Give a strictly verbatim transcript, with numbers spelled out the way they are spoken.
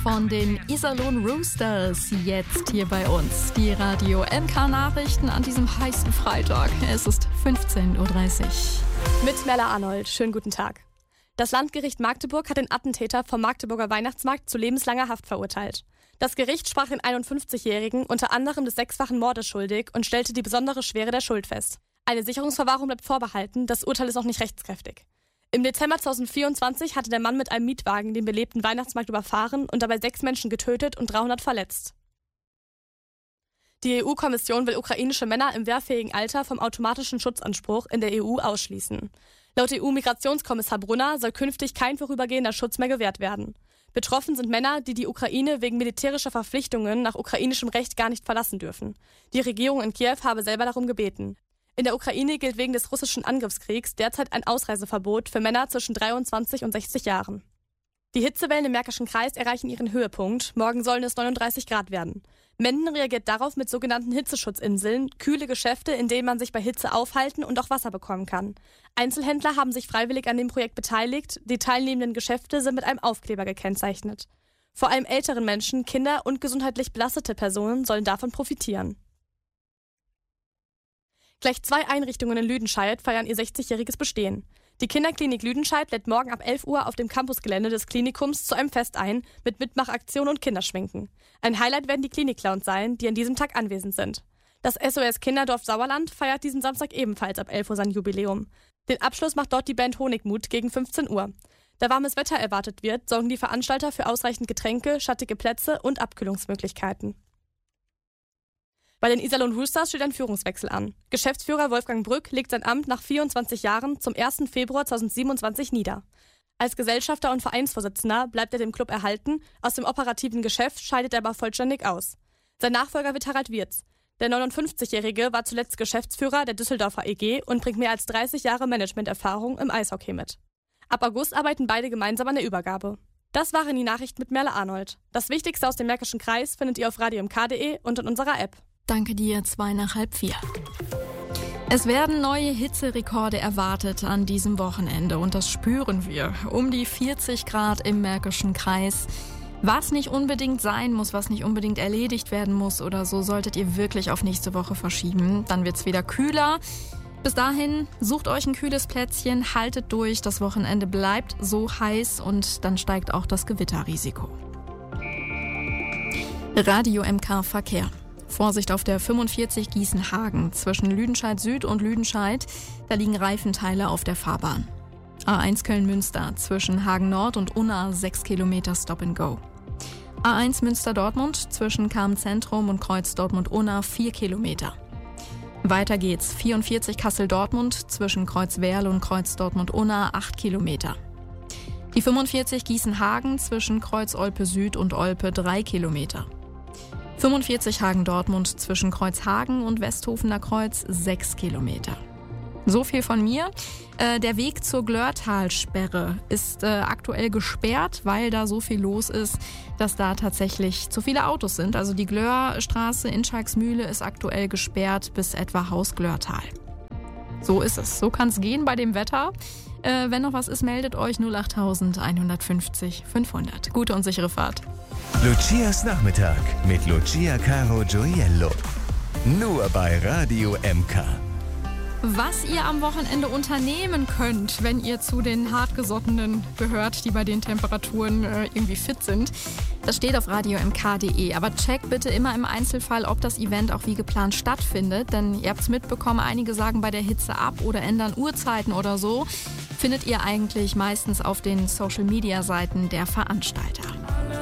von den Iserlohn Roosters jetzt hier bei uns. Die Radio M K-Nachrichten an diesem heißen Freitag. Es ist fünfzehn Uhr dreißig. Mit Merle Arnold. Schönen guten Tag. Das Landgericht Magdeburg hat den Attentäter vom Magdeburger Weihnachtsmarkt zu lebenslanger Haft verurteilt. Das Gericht sprach den einundfünfzigjährigen unter anderem des sechsfachen Mordes schuldig und stellte die besondere Schwere der Schuld fest. Eine Sicherungsverwahrung bleibt vorbehalten, das Urteil ist noch nicht rechtskräftig. Im Dezember zweitausendvierundzwanzig hatte der Mann mit einem Mietwagen den belebten Weihnachtsmarkt überfahren und dabei sechs Menschen getötet und dreihundert verletzt. Die E U-Kommission will ukrainische Männer im wehrfähigen Alter vom automatischen Schutzanspruch in der E U ausschließen. Laut E U-Migrationskommissar Brunner soll künftig kein vorübergehender Schutz mehr gewährt werden. Betroffen sind Männer, die die Ukraine wegen militärischer Verpflichtungen nach ukrainischem Recht gar nicht verlassen dürfen. Die Regierung in Kiew habe selber darum gebeten. In der Ukraine gilt wegen des russischen Angriffskriegs derzeit ein Ausreiseverbot für Männer zwischen dreiundzwanzig und sechzig Jahren. Die Hitzewellen im Märkischen Kreis erreichen ihren Höhepunkt. Morgen sollen es neununddreißig Grad werden. Menden reagiert darauf mit sogenannten Hitzeschutzinseln, kühle Geschäfte, in denen man sich bei Hitze aufhalten und auch Wasser bekommen kann. Einzelhändler haben sich freiwillig an dem Projekt beteiligt. Die teilnehmenden Geschäfte sind mit einem Aufkleber gekennzeichnet. Vor allem älteren Menschen, Kinder und gesundheitlich belastete Personen sollen davon profitieren. Gleich zwei Einrichtungen in Lüdenscheid feiern ihr sechzigjähriges Bestehen. Die Kinderklinik Lüdenscheid lädt morgen ab elf Uhr auf dem Campusgelände des Klinikums zu einem Fest ein, mit Mitmachaktionen und Kinderschminken. Ein Highlight werden die Klinik-Clowns sein, die an diesem Tag anwesend sind. Das S O S Kinderdorf Sauerland feiert diesen Samstag ebenfalls ab elf Uhr sein Jubiläum. Den Abschluss macht dort die Band Honigmut gegen fünfzehn Uhr. Da warmes Wetter erwartet wird, sorgen die Veranstalter für ausreichend Getränke, schattige Plätze und Abkühlungsmöglichkeiten. Bei den Iserlohn Roosters steht ein Führungswechsel an. Geschäftsführer Wolfgang Brück legt sein Amt nach vierundzwanzig Jahren zum ersten Februar zweitausendsiebenundzwanzig nieder. Als Gesellschafter und Vereinsvorsitzender bleibt er dem Club erhalten, aus dem operativen Geschäft scheidet er aber vollständig aus. Sein Nachfolger wird Harald Wirz. Der neunundfünfzigjährige war zuletzt Geschäftsführer der Düsseldorfer E G und bringt mehr als dreißig Jahre Managementerfahrung im Eishockey mit. Ab August arbeiten beide gemeinsam an der Übergabe. Das waren die Nachrichten mit Merle Arnold. Das Wichtigste aus dem Märkischen Kreis findet ihr auf radio m k punkt de und in unserer App. Danke dir, zwei nach halb vier. Es werden neue Hitzerekorde erwartet an diesem Wochenende und das spüren wir. Um die vierzig Grad im Märkischen Kreis. Was nicht unbedingt sein muss, was nicht unbedingt erledigt werden muss oder so, solltet ihr wirklich auf nächste Woche verschieben. Dann wird's wieder kühler. Bis dahin, sucht euch ein kühles Plätzchen, haltet durch. Das Wochenende bleibt so heiß und dann steigt auch das Gewitterrisiko. Radio M K Verkehr. Vorsicht auf der fünfundvierzig Gießen-Hagen zwischen Lüdenscheid Süd und Lüdenscheid. Da liegen Reifenteile auf der Fahrbahn. A eins Köln-Münster zwischen Hagen Nord und Unna sechs Kilometer Stop and Go. A eins Münster-Dortmund zwischen Cham-Zentrum und Kreuz Dortmund-Unna vier Kilometer. Weiter geht's vierundvierzig Kassel-Dortmund zwischen Kreuz-Werl und Kreuz Dortmund-Unna acht Kilometer. Die fünfundvierzig Gießen-Hagen zwischen Kreuz Olpe Süd und Olpe drei Kilometer. fünfundvierzig Hagen-Dortmund zwischen Kreuzhagen und Westhofener Kreuz sechs Kilometer. So viel von mir. Äh, der Weg zur Glörtalsperre ist äh, aktuell gesperrt, weil da so viel los ist, dass da tatsächlich zu viele Autos sind. Also die Glörstraße in Schalksmühle ist aktuell gesperrt bis etwa Haus Glörtal. So ist es. So kann es gehen bei dem Wetter. Äh, wenn noch was ist, meldet euch null acht eins fünf null fünfhundert. Gute und sichere Fahrt. Lucias Nachmittag mit Lucia Caro Gioiello. Nur bei Radio M K. Was ihr am Wochenende unternehmen könnt, wenn ihr zu den Hartgesottenen gehört, die bei den Temperaturen äh, irgendwie fit sind, das steht auf radio m k punkt de. Aber checkt bitte immer im Einzelfall, ob das Event auch wie geplant stattfindet. Denn ihr habt es mitbekommen, einige sagen bei der Hitze ab oder ändern Uhrzeiten oder so. Findet ihr eigentlich meistens auf den Social-Media-Seiten der Veranstalter.